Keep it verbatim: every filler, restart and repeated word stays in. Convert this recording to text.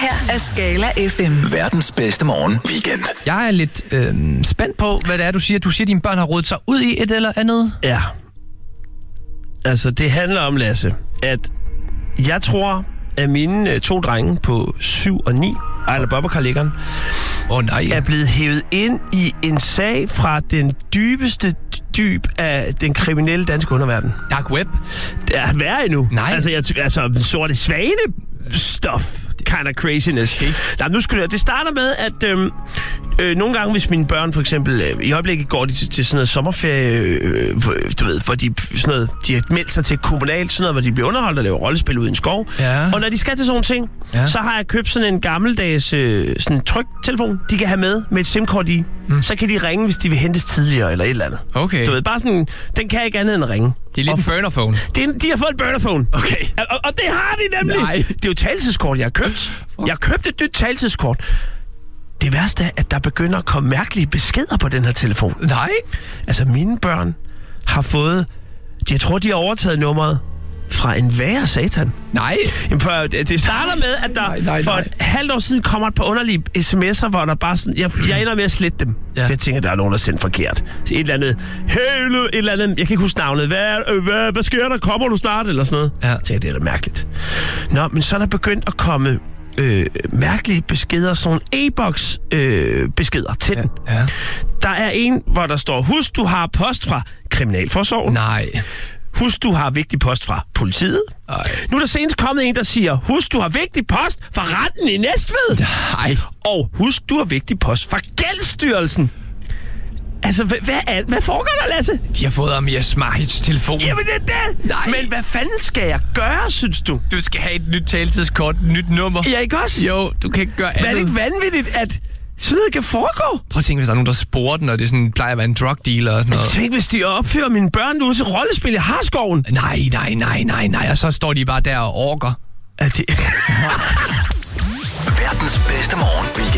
her er Skala F M. Verdens bedste morgen weekend. Jeg er lidt øh, spændt på, hvad det er, du siger. Du siger, at dine børn har rodet sig ud i et eller andet. Ja. Altså, det handler om, Lasse, at jeg tror, at mine øh, to drenge på syv og ni, Ejler Bob og Karl Egon, oh, nej. er blevet hævet ind i en sag fra den dybeste dyb af den kriminelle danske underverden. Dark web? Det er værre endnu. Nej. Altså, jeg, altså sorte svane stuff. Kind of craziness. Okay. Nej, nu skal det, det starter med, at øhm, øh, nogle gange, hvis mine børn for eksempel, øh, i øjeblikket går de til, til sådan noget sommerferie, øh, hvor, du ved, hvor de, sådan noget, de har meldt sig til kommunalt, sådan noget, hvor de bliver underholdt og laver rollespil ude i en skov. Ja. Og når de skal til sådan nogle ting, ja. så har jeg købt sådan en gammeldags øh, sådan tryktelefon, de kan have med, med et SIM-kort i. Mm. Så kan de ringe, hvis de vil hentes tidligere, eller et eller andet. Okay. Du ved, bare sådan, den kan ikke andet end at ringe. Det er lidt en burnerphone. Det er, de har fået en burnerphone. Okay. Og, og det har de nemlig. Nej. Det er jo talelseskort, jeg har købt. Jeg har købt et nyt talelseskort. Det værste er, at der begynder at komme mærkelige beskeder på den her telefon. Nej. Altså, mine børn har fået... Jeg tror, de har overtaget nummeret fra en værre satan. Nej. Jamen, for, det starter med, at der nej, nej, for nej. et halvt år siden kommer et par underlige sms'er, hvor der bare sådan... Jeg, jeg ender med at slette dem. Ja. Jeg tænker, der er nogen, der sendt forkert. Et eller andet... Hey, et eller andet... Jeg kan ikke huske navnet. Hvad, øh, hvad, hvad sker der? Kommer du snart? Eller sådan noget. Ja. Jeg tænker, det er da mærkeligt. Nå, men så er der begyndt at komme... Øh, mærkelige beskeder, sådan e-boks øh, beskeder til ja, den. ja. Der er en, hvor der står, husk, du har post fra Kriminalforsorgen. Nej. Husk, du har vigtig post fra politiet. Ej. Nu er der senest kommet en, der siger, husk, du har vigtig post fra retten i Næstved. Nej. Og husk, du har vigtig post fra Gældsstyrelsen. Altså, hvad, hvad, er, hvad foregår der, Lasse? De har fået Amir Smahits telefon. Jamen, det er det. Nej. Men hvad fanden skal jeg gøre, synes du? Du skal have et nyt taletidskort, et nyt nummer. Ja, ikke også? Jo, du kan ikke gøre andet. Men er det ikke vanvittigt, at sådan noget kan foregå? Prøv at tænke, hvis der er nogen, der sporer den, og det sådan, plejer at være en drug dealer og sådan noget. Tænk, hvis de opfører mine børn ude til rollespil i Harskoven. Nej, nej, nej, nej, nej. Og så står de bare der og orker. Er det... Verdens bedste morgen weekend.